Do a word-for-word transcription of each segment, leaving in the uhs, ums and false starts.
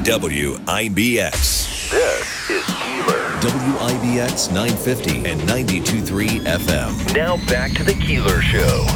W I B X. This is Keeler. W I B X nine fifty and ninety-two point three F M. Now back to the Keeler Show.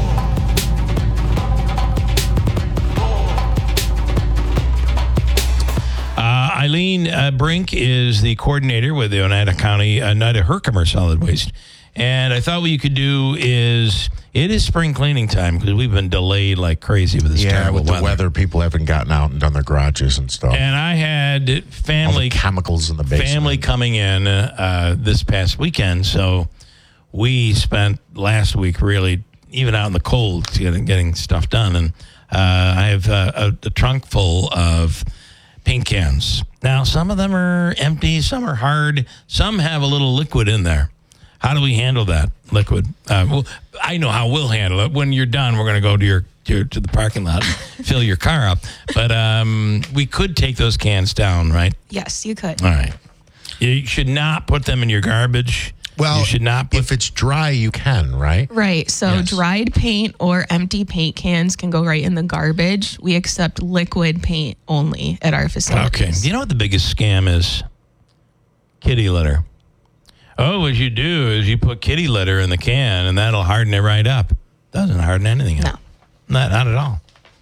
Uh, Eileen uh, Brink is the coordinator with the Oneida County, uh, Oneida Herkimer Solid Waste. And I thought what you could do is, it is spring cleaning time because we've been delayed like crazy with this Yeah, terrible with the weather. weather, people haven't gotten out and done their garages and stuff. And I had All family the chemicals in the basement. family coming in uh, this past weekend, so we spent last week really even out in the cold getting, getting stuff done. And uh, I have uh, a, a trunk full of paint cans. Now, some of them are empty, some are hard, some have a little liquid in there. How do we handle that liquid? Uh, well, I know how we'll handle it. When you're done, we're going to go to your to, to the parking lot and fill your car up. But um, we could take those cans down, right? Yes, you could. All right. You should not put them in your garbage. Well, you should not put if it's dry, you can, right? Right. So Yes. dried paint or empty paint cans can go right in the garbage. We accept liquid paint only at our facilities. Okay. You know what the biggest scam is? Kitty litter. Oh, what you do is you put kitty litter in the can, and that'll harden it right up. Doesn't harden anything up. No. Not, not at all.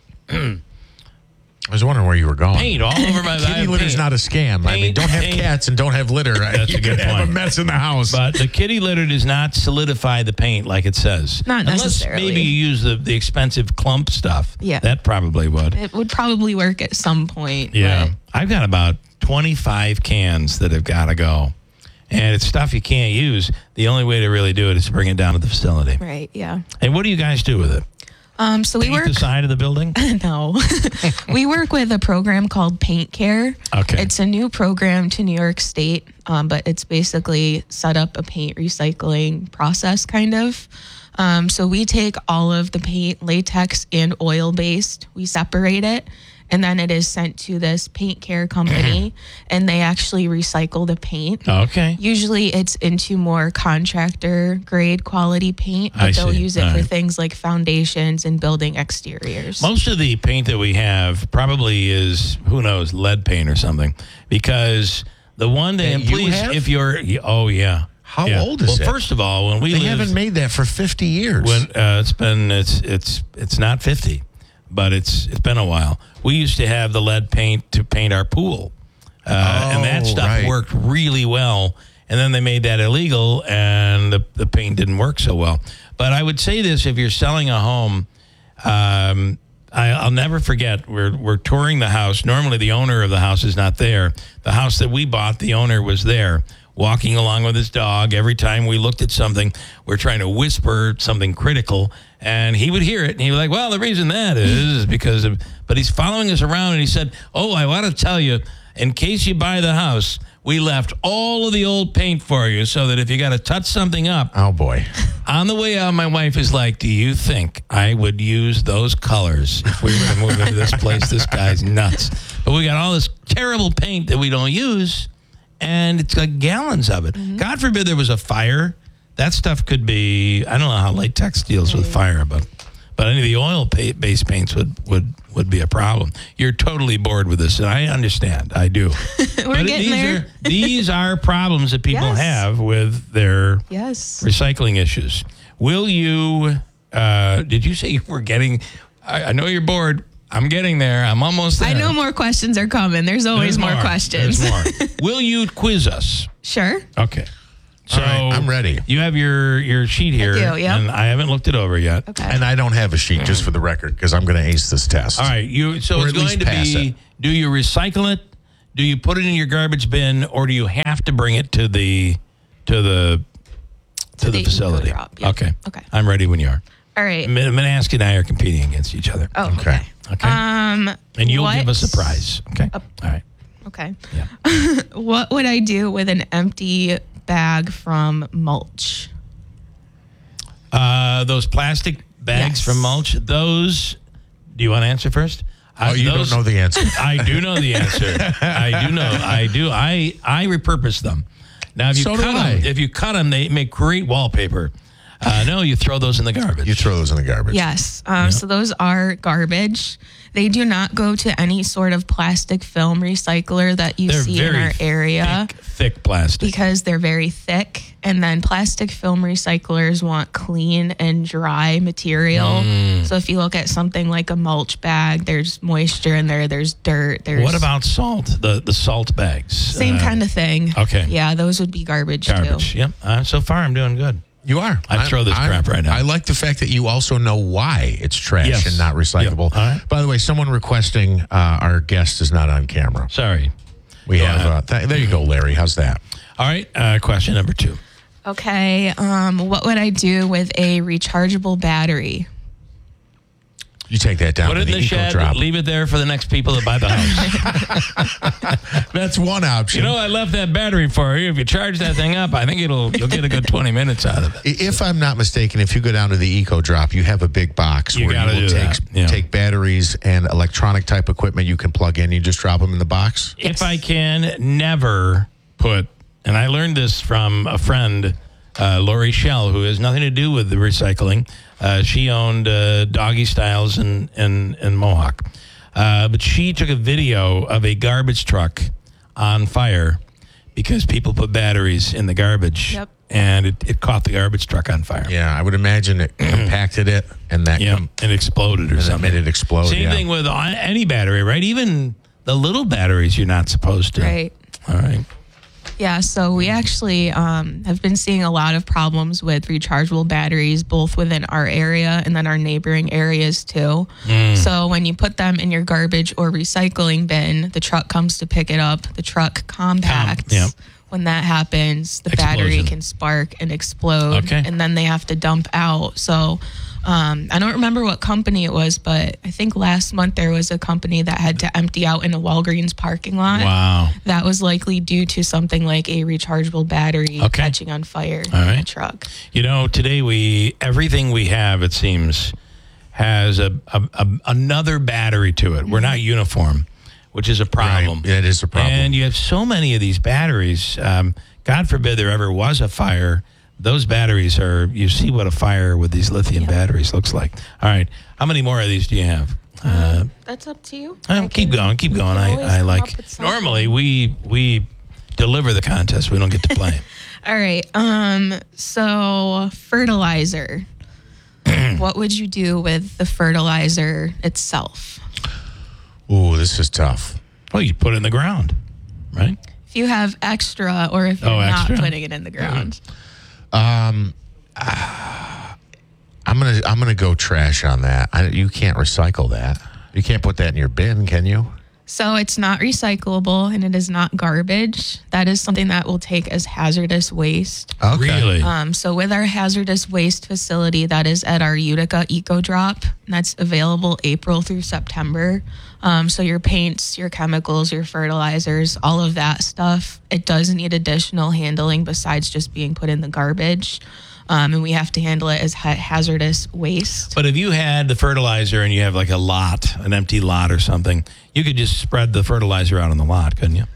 I was wondering where you were going. Paint all over my Kitty litter's paint. not a scam. I mean, Paint, don't have paint. cats and don't have litter. That's you a good could have point. a mess in the house. But the kitty litter does not solidify the paint like it says. Not Unless necessarily. maybe you use the, the expensive clump stuff. Yeah. That probably would. It would probably work at some point. Yeah. but- I've got about twenty-five cans that have got to go. And it's stuff you can't use. The only way to really do it is to bring it down to the facility. Right. Yeah. And what do you guys do with it? Um, so we Paint work. the side of the building? No, we work with a program called Paint Care. Okay. It's a new program to New York State, um, but it's basically set up a paint recycling process, kind of. Um, so we take all of the paint, latex and oil based, we separate it, and then it is sent to this Paint Care company, and they actually recycle the paint. Okay. Usually it's into more contractor grade quality paint, but I they'll see. use it All for right. things like foundations and building exteriors. Most of the paint that we have probably is, who knows, lead paint or something. Because the one that, That and you please, have? if you're, oh, yeah. How Yeah. old is well, it? Well, first of all, when we they lived, haven't made that for fifty years. when uh, it's been, it's, it's, it's not fifty, but it's, it's been a while. We used to have the lead paint to paint our pool. Uh, and that Oh, stuff right. worked really well. And then they made that illegal, and the, the paint didn't work so well. But I would say this, if you're selling a home, um, I, I'll never forget, we're, we're touring the house. Normally, the owner of the house is not there. The house that we bought, the owner was there, walking along with his dog. Every time we looked at something, we're trying to whisper something critical, and he would hear it, and he'd be like, well, the reason that is, is because of, but he's following us around, and he said, oh, I want to tell you, in case you buy the house, we left all of the old paint for you so that if you got to touch something up, oh, boy. on the way out, my wife is like, do you think I would use those colors if we were to move into this place? This guy's nuts. But we got all this terrible paint that we don't use, and it's like gallons of it. Mm-hmm. God forbid there was a fire. That stuff could be, I don't know how latex deals with fire, but but any of the oil-based paints would, would, would be a problem. You're totally bored with this, and I understand. I do. We're but getting these there. Are, these are problems that people Yes. have with their Yes. recycling issues. Will you, uh, did you say you were getting, I, I know you're bored. I'm getting there. I'm almost there. I know more questions are coming. There's always There's more, questions. There's more. Will you quiz us? Sure. Okay. So All right, I'm ready. You have your, your sheet here. do, yep. And I haven't looked it over yet. Okay. And I don't have a sheet, just for the record, because I'm going to ace this test. All right. You. So Or it's at least going to pass be, it. do you recycle it? Do you put it in your garbage bin, or do you have to bring it to the, to the, to, the the facility? eco-drop, yeah. Okay. Okay. I'm ready when you are. All right. Manaski and I are competing against each other. Oh, Okay. okay. Okay. Um, and you'll what- give us a prize. Okay. All right. Okay. Yeah. What would I do with an empty bag from mulch? Uh, those plastic bags Yes. from mulch, those, do you want to answer first? Oh, Uh, you those- don't know the answer. I do know the answer. I do know. I do. I, I repurpose them. Now, if you So do cut I. them, if you cut them, they make great wallpaper. Uh, no, you throw those in the garbage. You throw those in the garbage. Yes. Um, So those are garbage. They do not go to any sort of plastic film recycler that you They're see in very our area thick, thick plastic. because they're very thick. And then plastic film recyclers want clean and dry material. Mm. So if you look at something like a mulch bag, there's moisture in there, there's dirt, there's What about salt? The the salt bags. same Uh, kind of thing. okay. Yeah, those would be garbage, Garbage. too. Yep. Uh, so far, I'm doing good. You are. I'd throw this I- crap right now. I like the fact that you also know why it's trash Yes. and not recyclable. Yep. All right. By the way, someone requesting uh, our guest is not on camera. Sorry. We Go have. ahead. Uh, th- there you go, Larry. How's that? All right. Uh, question number two. Okay, um, what would I do with a rechargeable battery? You take that down Put to it in the the eco shed. drop. Leave it there for the next people that buy the house. That's one option. You know, I left that battery for you. If you charge that thing up, I think it'll you'll get a good twenty minutes out of it. If I'm not mistaken, if you go down to the Eco Drop, you have a big box You where gotta you will do take, that, yeah. take batteries and electronic type equipment you can plug in. You just drop them in the box. Yes. If I can never put, and I learned this from a friend, uh, Lori Shell, who has nothing to do with the recycling. Uh, she owned uh, Doggy Styles in, in, in Mohawk. Uh, but she took a video of a garbage truck on fire because people put batteries in the garbage. Yep. And it, it caught the garbage truck on fire. Yeah, I would imagine it compacted it and that Yeah, com- it exploded or and that something. made it explode. Same yeah. thing with on- any battery, right? Even the little batteries you're not supposed to. Right. All right. Yeah, so we actually um, have been seeing a lot of problems with rechargeable batteries, both within our area and then our neighboring areas too. Mm. So when you put them in your garbage or recycling bin, the truck comes to pick it up. The truck compacts. yep. When that happens, the battery Explosion. can spark and explode, Okay. and then they have to dump out. So um, I don't remember what company it was, but I think last month there was a company that had to empty out in a Walgreens parking lot. Wow. That was likely due to something like a rechargeable battery Okay. catching on fire All in right. the truck. You know, today we everything we have, it seems, has a, a, a another battery to it. We're not uniform, which is a problem. Right. It is a problem. And you have so many of these batteries. Um, God forbid there ever was a fire. Those batteries are, you see what a fire with these lithium batteries looks like. All right. How many more of these do you have? Uh, That's up to you. um, I keep can- going. Keep we going. can I, always I come like, up with something. normally we, we deliver the contest. We don't get to play. All right. Um. So fertilizer. What would you do with the fertilizer itself? Ooh, this is tough. Well, you put it in the ground, right? If you have extra, or if you're Oh, not extra. putting it in the ground. I'm gonna I'm gonna go trash on that. I, you can't recycle that. You can't put that in your bin, can you? So it's not recyclable and it is not garbage. That is something that we'll take as hazardous waste. Really? Um, so with our hazardous waste facility that is at our Utica Eco Drop, and that's available April through September. Um, so your paints, your chemicals, your fertilizers, all of that stuff, it does need additional handling besides just being put in the garbage. Um, and we have to handle it as ha- hazardous waste. But if you had the fertilizer and you have like a lot, an empty lot or something, you could just spread the fertilizer out on the lot, couldn't you?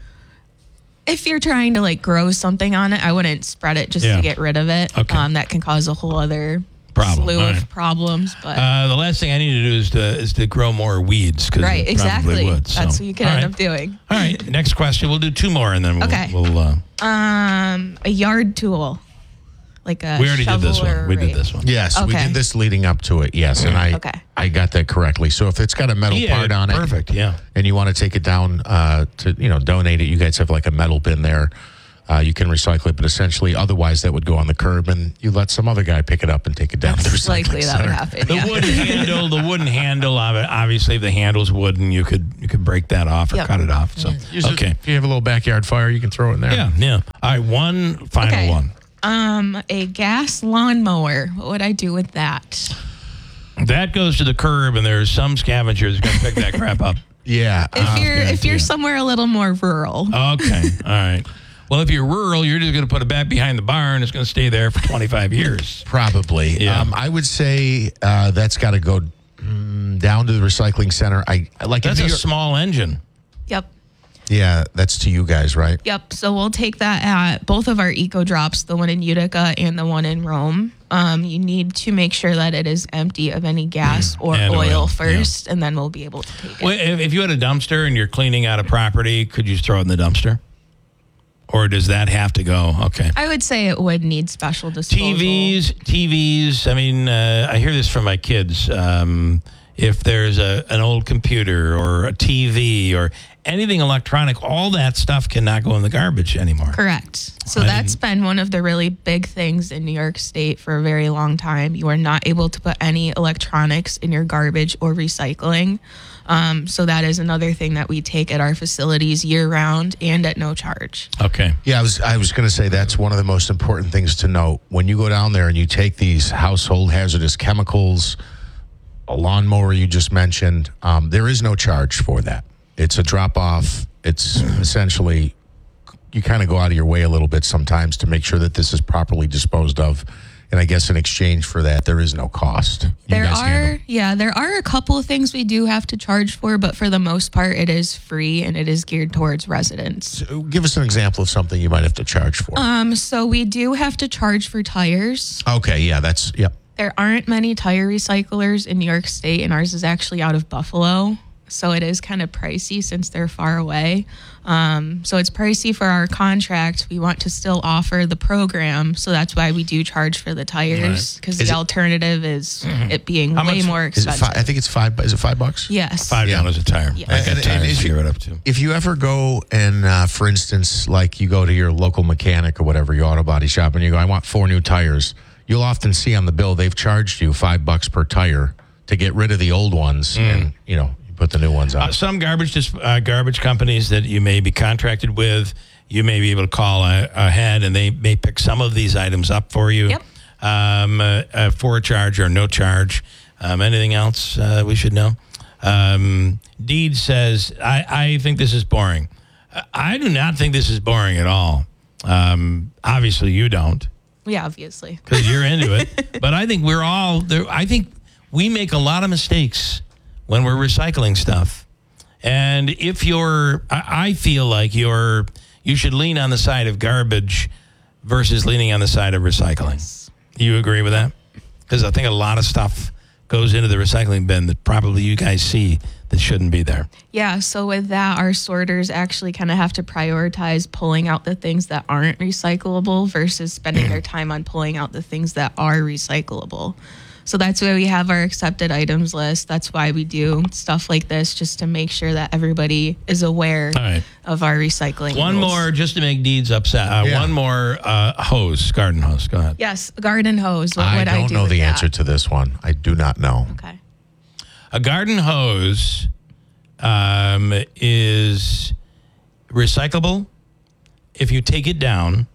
If you're trying to like grow something on it, I wouldn't spread it just Yeah. to get rid of it. Okay. Um, that can cause a whole other Problem, slew all of right. problems. But Uh, the last thing I need to do is to is to grow more weeds. 'Cause right, it exactly. probably would, so. That's what you could All end right. up doing. All right, next question. We'll do two more and then we'll. Okay. we'll uh, Um, a yard tool, like a we already did this shovel one. or We did rake. this one. Yes, we Okay. did this leading up to it. Yes, and I Okay. I got that correctly. So if it's got a metal Yeah, part on it, perfect, yeah. and you want to take it down uh, to you know donate it, you guys have like a metal bin there. Uh, you can recycle it, but essentially, otherwise that would go on the curb, and you let some other guy pick it up and take it down to the It's recycling likely that would center. happen. The Yeah. wooden handle, the wooden handle of it. Obviously, if the handle's wooden, you could you could break that off or Yep. cut it off. So Use it- okay, If you have a little backyard fire, you can throw it in there. yeah, yeah. All right, one final Okay. one. Um, a gas lawnmower. What would I do with that? That goes to the curb, and there's some scavengers going to pick that crap up. Yeah. If uh, you're if you're yeah. somewhere a little more rural, Okay, all right. Well, if you're rural, you're just going to put it back behind the barn. It's going to stay there for twenty-five years. Probably. Yeah. Um, I would say uh, that's got to go mm, down to the recycling center. I I like. That's if a you're- small engine. yep. Yeah, that's to you guys, right? Yep. So we'll take that at both of our eco drops, the one in Utica and the one in Rome. Um, you need to make sure that it is empty of any gas or And oil, oil, first, and then we'll be able to take it. Well, if, if you had a dumpster and you're cleaning out a property, could you just throw it in the dumpster? Or does that have to go? Okay. I would say it would need special disposal. T Vs, T Vs. I mean, uh, I hear this from my kids. Um, if there's a an old computer or a T V or anything electronic, all that stuff cannot go in the garbage anymore. Correct. So I that's didn't- been one of the really big things in New York State for a very long time. You are not able to put any electronics in your garbage or recycling. Um, so that is another thing that we take at our facilities year round and at no charge. Okay. Yeah, I was I was going to say that's one of the most important things to note. When you go down there and you take these household hazardous chemicals, a lawnmower you just mentioned, um, there is no charge for that. It's a drop off. It's essentially, you kind of go out of your way a little bit sometimes to make sure that this is properly disposed of. And I guess in exchange for that, there is no cost. You There guys handle- are, yeah, there are a couple of things we do have to charge for, but for the most part, it is free and it is geared towards residents. Give us an example of something you might have to charge for. Um, so we do have to charge for tires. Okay, yeah, that's, yep. There aren't many tire recyclers in New York State, and ours is actually out of Buffalo. So it is kind of pricey since they're far away. Um, so it's pricey for our contract. We want to still offer the program. So that's why we do charge for the tires, because Is the it- alternative is it being How way much- more Is it expensive. five, I think it's five, is it five bucks? Yes. Five Yeah. dollars a tire. Yeah. I got And- and tires if to you- gear it up to. If you ever go and, uh, for instance, like you go to your local mechanic or whatever, your auto body shop, and you go, I want four new tires, you'll often see on the bill they've charged you five bucks per tire to get rid of the old ones and, you know, you put the new ones on. Uh, some garbage dis- uh, garbage companies that you may be contracted with, you may be able to call a- ahead, and they may pick some of these items up for you. Yep. Um, uh, uh, for a charge or no charge. Um, anything else uh, we should know? Um, Deed says, I, I think this is boring. I- I do not think this is boring at all. Um, obviously, you don't Yeah, obviously. because you're into it. But I think we're all there. I think we make a lot of mistakes when we're recycling stuff. And if you're, I I feel like you're, you should lean on the side of garbage versus leaning on the side of recycling. You agree with that? Because I think a lot of stuff goes into the recycling bin that probably you guys see that shouldn't be there. Yeah, so with that, our sorters actually kind of have to prioritize pulling out the things that aren't recyclable versus spending their time on pulling out the things that are recyclable. So that's why we have our accepted items list. That's why we do stuff like this, just to make sure that everybody is aware All right. of our recycling One rules. more, just to make Deeds upset. Uh, Yeah. One more uh, hose, garden hose. Go ahead. Yes, garden hose. What I would I, don't do know with the that? answer to this one. I do not know. Okay. A garden hose um, is recyclable if you take it down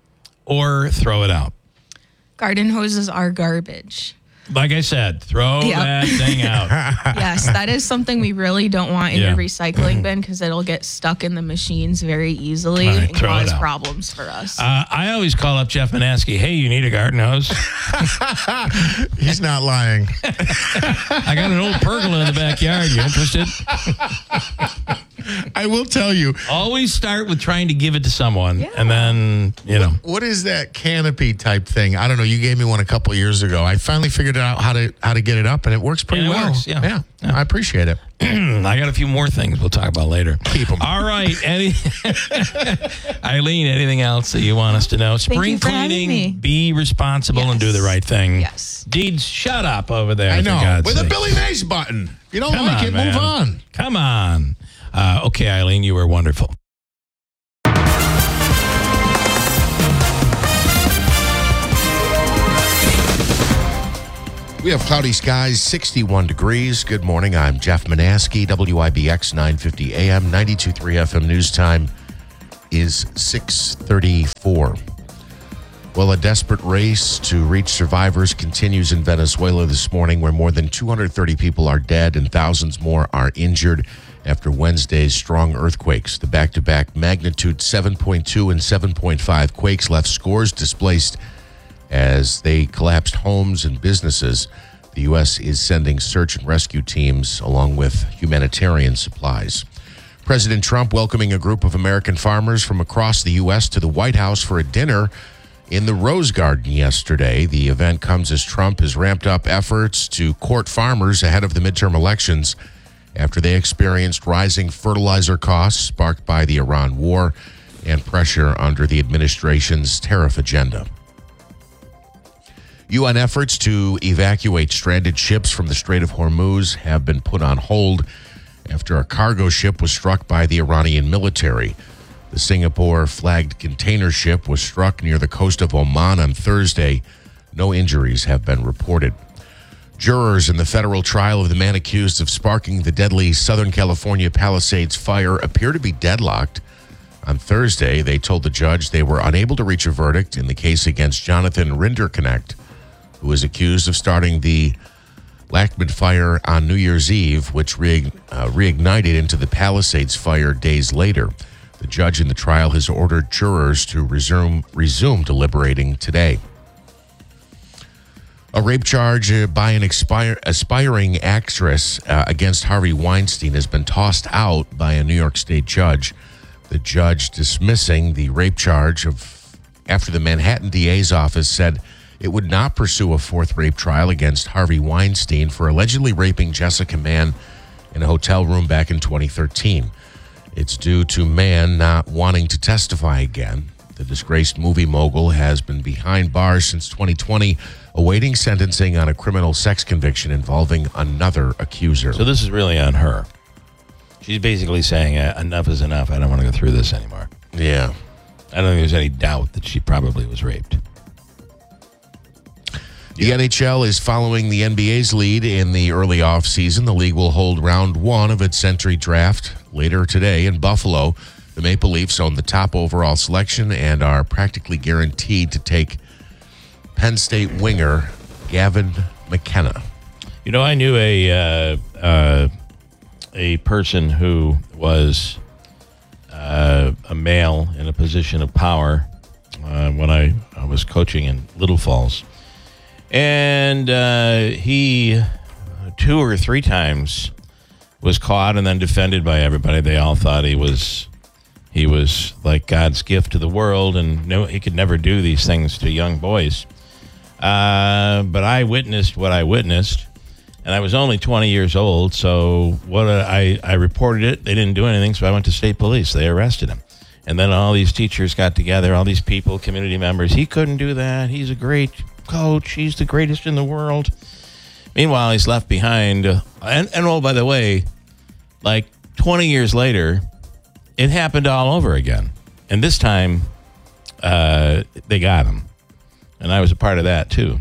or throw it out. Garden hoses are garbage. Like I said, throw Yep. that thing out. Yes, that is something we really don't want in Yeah. your recycling bin because it'll get stuck in the machines very easily All right, and throw it cause out. problems for us. Uh, I always call up Jeff Manaski. Hey, you need a garden hose? He's not lying. I got an old pergola in the backyard. You interested? I will tell you. Always start with trying to give it to someone, Yeah. and then you know. What is that canopy type thing? I don't know. You gave me one a couple years ago. I finally figured out how to how to get it up, and it works pretty And it well. works, yeah. yeah, I appreciate it. I got a few more things we'll talk about later. Keep 'em. All right. Any, Eileen, anything else that you want us to know? Spring you for having cleaning, me. be responsible and do Yes. the right thing. Yes. Deeds, shut up over there. I for know. God's With a sake. Billy Mays button. If you don't Come like on, it, man. move on. Come on. Uh, okay, Eileen, you were wonderful. We have cloudy skies, sixty-one degrees. Good morning. I'm Jeff Manaski, W I B X nine fifty A M, ninety-two point three F M news time is six thirty-four. Well, a desperate race to reach survivors continues in Venezuela this morning, where more than two hundred thirty people are dead and thousands more are injured after Wednesday's strong earthquakes. The back-to-back magnitude seven point two and seven point five quakes left scores displaced as they collapsed homes and businesses. The U S is sending search and rescue teams along with humanitarian supplies. President Trump welcoming a group of American farmers from across the U S to the White House for a dinner in the Rose Garden yesterday. The event comes as Trump has ramped up efforts to court farmers ahead of the midterm elections after they experienced rising fertilizer costs sparked by the Iran war and pressure under the administration's tariff agenda. U N efforts to evacuate stranded ships from the Strait of Hormuz have been put on hold after a cargo ship was struck by the Iranian military. The Singapore-flagged container ship was struck near the coast of Oman on Thursday. No injuries have been reported. Jurors in the federal trial of the man accused of sparking the deadly Southern California Palisades fire appear to be deadlocked. On Thursday, they told the judge they were unable to reach a verdict in the case against Jonathan Rinderknecht, who is accused of starting the Lackman fire on New Year's Eve, which re- uh, reignited into the Palisades fire days later. The judge in the trial has ordered jurors to resume, resume deliberating today. A rape charge uh, by an expire, aspiring actress uh, against Harvey Weinstein has been tossed out by a New York State judge. The judge dismissing the rape charge of after the Manhattan D A's office said it would not pursue a fourth rape trial against Harvey Weinstein for allegedly raping Jessica Mann in a hotel room back in twenty thirteen. It's due to Mann not wanting to testify again. The disgraced movie mogul has been behind bars since twenty twenty, awaiting sentencing on a criminal sex conviction involving another accuser. So this is really on her. She's basically saying, uh, enough is enough. I don't want to go through this anymore. Yeah. I don't think there's any doubt that she probably was raped. The N H L is following the N B A's lead in the early offseason. The league will hold round one of its Century Draft later today in Buffalo. The Maple Leafs own the top overall selection and are practically guaranteed to take Penn State winger Gavin McKenna. You know, I knew a uh, uh, a person who was uh, a male in a position of power uh, when I, I was coaching in Little Falls. And uh, he, two or three times, was caught and then defended by everybody. They all thought he was he was like God's gift to the world, and no, he could never do these things to young boys. Uh, but I witnessed what I witnessed, and I was only twenty years old, so what a, I, I reported it. They didn't do anything, so I went to state police. They arrested him. And then all these teachers got together, all these people, community members. He couldn't do that. He's a great coach. He's the greatest in the world. Meanwhile, he's left behind. Uh, and, and oh, by the way, like twenty years later, it happened all over again. And this time, uh, they got him. And I was a part of that, too.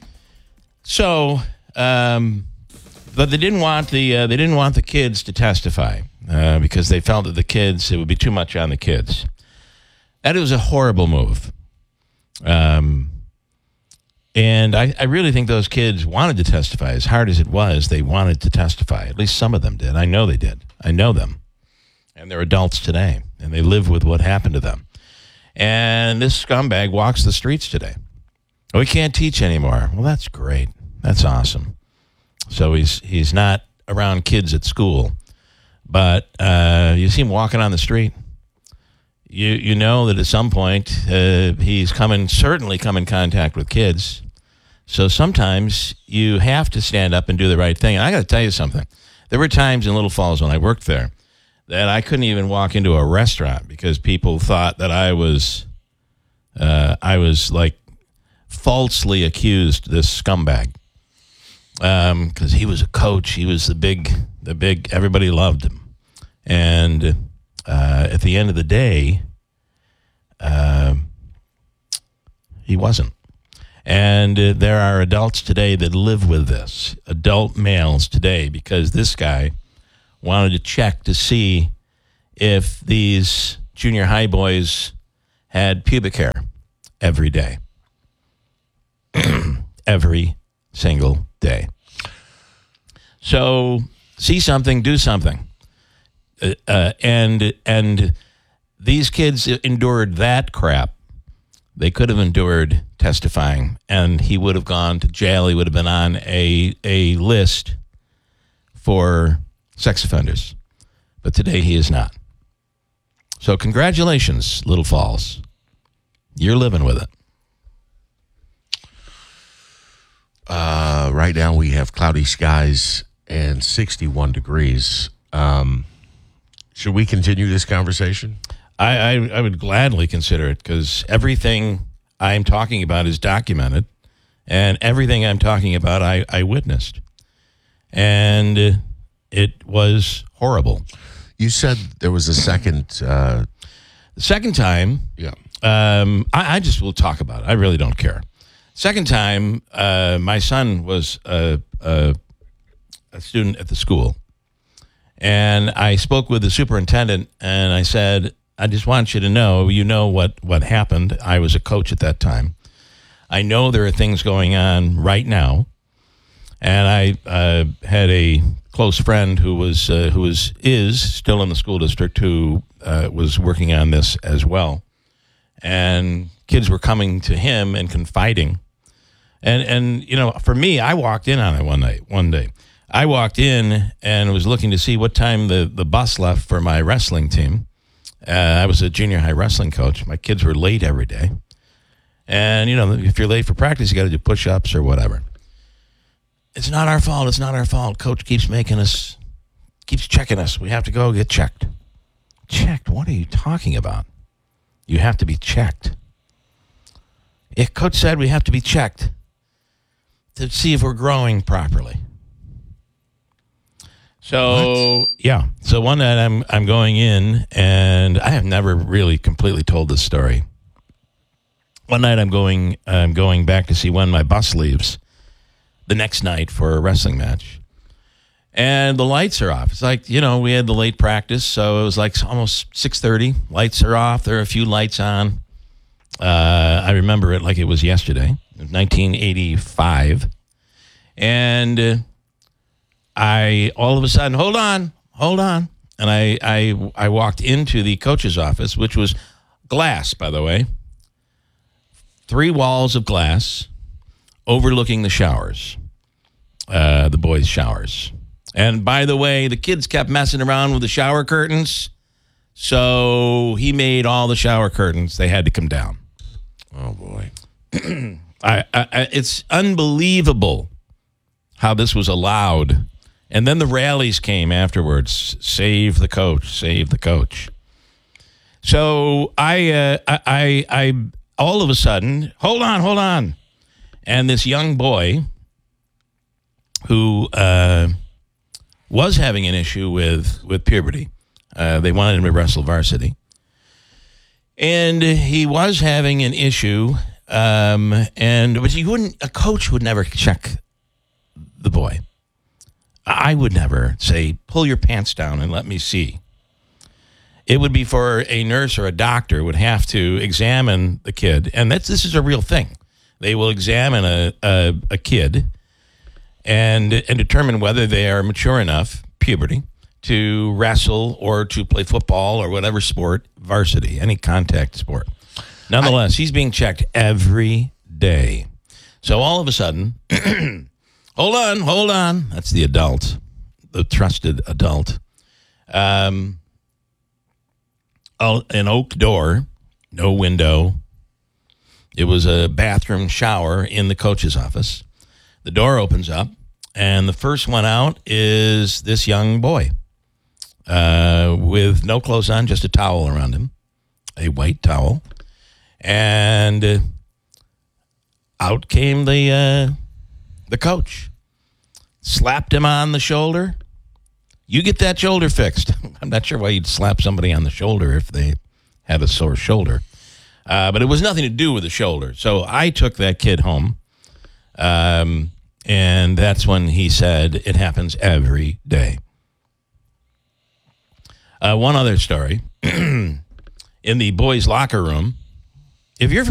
So, um, but they didn't want the uh, they didn't want the kids to testify uh, because they felt that the kids, it would be too much on the kids. That was a horrible move. Um, and I, I really think those kids wanted to testify. As hard as it was, they wanted to testify. At least some of them did. I know they did. I know them. And they're adults today. And they live with what happened to them. And this scumbag walks the streets today. We can't teach anymore. Well, that's great. That's awesome. So he's he's not around kids at school. But uh, you see him walking on the street. You you know that at some point uh, he's coming, certainly come in contact with kids. So sometimes you have to stand up and do the right thing. And I got to tell you something. There were times in Little Falls when I worked there that I couldn't even walk into a restaurant because people thought that I was, uh, I was like falsely accused this scumbag. Um, because he was a coach. He was the big, the big, everybody loved him. And uh, at the end of the day, uh, he wasn't. And uh, there are adults today that live with this, adult males today, because this guy wanted to check to see if these junior high boys had pubic hair every day. Every single day. So see something, do something. Uh, uh, and and these kids endured that crap. They could have endured testifying, and he would have gone to jail. He would have been on a a list for sex offenders. But today he is not. So congratulations, Little Falls. You're living with it. Uh, right now we have cloudy skies and sixty-one degrees. Um, should we continue this conversation? I, I, I would gladly consider it because everything I'm talking about is documented, and everything I'm talking about I, I witnessed. And uh, it was horrible. You said there was a second. Uh, The second time, yeah. um, I, I just will talk about it. I really don't care. Second time, uh, my son was a, a, a student at the school. And I spoke with the superintendent, and I said, I just want you to know, you know what, what happened. I was a coach at that time. I know there are things going on right now. And I uh, had a close friend who was uh, who was is still in the school district who uh, was working on this as well. And kids were coming to him and confiding. And, and you know, for me, I walked in on it one night, one day. I walked in and was looking to see what time the, the bus left for my wrestling team. Uh, I was a junior high wrestling coach. My kids were late every day. And, you know, if you're late for practice, you got to do push-ups or whatever. It's not our fault. It's not our fault. Coach keeps making us, keeps checking us. We have to go get checked. Checked? What are you talking about? You have to be checked. If Coach said we have to be checked to see if we're growing properly. So, what? yeah. So one night I'm I'm going in, and I have never really completely told this story. One night I'm going I'm going back to see when my bus leaves the next night for a wrestling match. And the lights are off. It's like, you know, we had the late practice, so it was like almost six thirty. Lights are off. There are a few lights on. Uh, I remember it like it was yesterday, nineteen eighty-five. And uh, I, all of a sudden, hold on, hold on. And I, I, I walked into the coach's office, which was glass, by the way. Three walls of glass overlooking the showers, uh, the boys' showers. And by the way, the kids kept messing around with the shower curtains, so he made all the shower curtains. They had to come down. Oh, boy. I, I, it's unbelievable how this was allowed. And then the rallies came afterwards. Save the coach, save the coach. So I, uh, I, I, I, all of a sudden, hold on, hold on. And this young boy who uh, was having an issue with, with puberty, uh, they wanted him to wrestle varsity. And he was having an issue, um, and but you wouldn't. A coach would never check the boy. I would never say, "Pull your pants down and let me see." It would be for a nurse or a doctor would have to examine the kid, and that's this is a real thing. They will examine a a, a kid and and determine whether they are mature enough, puberty, to wrestle or to play football or whatever sport, varsity, any contact sport. Nonetheless, I, he's being checked every day. So all of a sudden, hold on, hold on. That's the adult, the trusted adult. Um, an oak door, no window. It was a bathroom shower in the coach's office. The door opens up, and the first one out is this young boy. Uh, with no clothes on, just a towel around him, a white towel. And uh, out came the uh, the coach, slapped him on the shoulder. You get that shoulder fixed. I'm not sure why you'd slap somebody on the shoulder if they had a sore shoulder. Uh, but it was nothing to do with the shoulder. So I took that kid home. Um, and that's when he said, it happens every day. Uh, one other story. In the boys' locker room, if you're